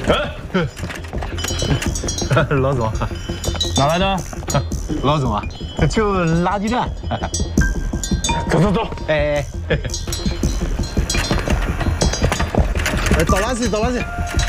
老总， 哪来的？ 老总啊，就垃圾站。 走走走。 哎， 哎，倒垃圾，倒垃圾。